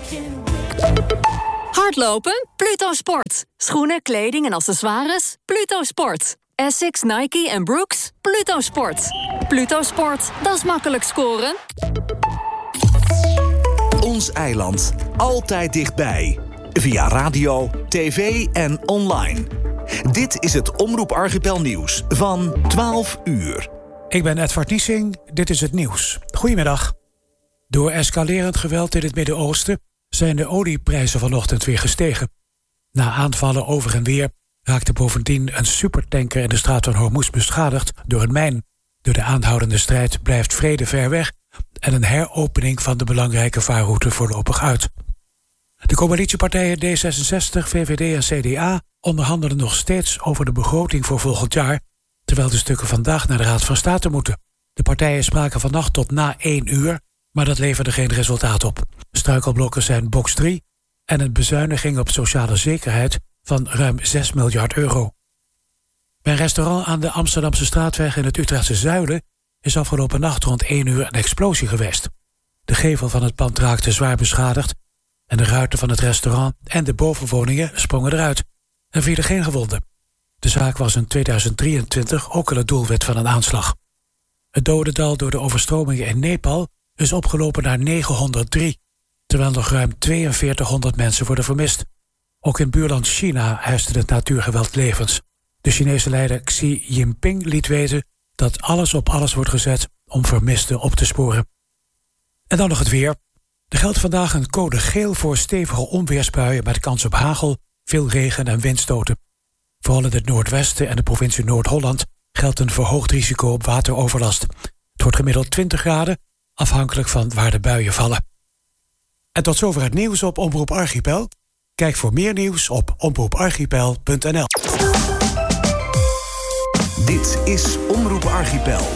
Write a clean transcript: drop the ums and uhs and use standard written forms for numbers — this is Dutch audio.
Hardlopen? Pluto Sport. Schoenen, kleding en accessoires? Pluto Sport. Essex, Nike en Brooks? Pluto Sport. Pluto Sport, dat is makkelijk scoren. Ons eiland. Altijd dichtbij. Via radio, tv en online. Dit is het Omroep Archipel nieuws van 12 uur. Ik ben Edward Niesing, dit is het nieuws. Goedemiddag. Door escalerend geweld in het Midden-Oosten zijn de olieprijzen vanochtend weer gestegen. Na aanvallen over en weer raakte bovendien een supertanker in de straat van Hormuz beschadigd door een mijn. Door de aanhoudende strijd blijft vrede ver weg en een heropening van de belangrijke vaarroute voorlopig uit. De coalitiepartijen D66, VVD en CDA onderhandelen nog steeds over de begroting voor volgend jaar, terwijl de stukken vandaag naar de Raad van State moeten. De partijen spraken vannacht tot na 1 uur, maar dat leverde geen resultaat op. Struikelblokken zijn box 3 en een bezuiniging op sociale zekerheid van ruim 6 miljard euro. Bij een restaurant aan de Amsterdamse Straatweg in het Utrechtse Zuilen is afgelopen nacht rond 1 uur een explosie geweest. De gevel van het pand raakte zwaar beschadigd en de ruiten van het restaurant en de bovenwoningen sprongen eruit. Er vielen geen gewonden. De zaak was in 2023 ook al het doelwit van een aanslag. Het dodental door de overstromingen in Nepal is opgelopen naar 903, terwijl nog ruim 4200 mensen worden vermist. Ook in buurland China eiste het natuurgeweld levens. De Chinese leider Xi Jinping liet weten dat alles op alles wordt gezet om vermisten op te sporen. En dan nog het weer. Er geldt vandaag een code geel voor stevige onweersbuien met kans op hagel, veel regen en windstoten. Vooral in het noordwesten en de provincie Noord-Holland geldt een verhoogd risico op wateroverlast. Het wordt gemiddeld 20 graden, afhankelijk van waar de buien vallen. En tot zover het nieuws op Omroep Archipel. Kijk voor meer nieuws op omroeparchipel.nl. Dit is Omroep Archipel.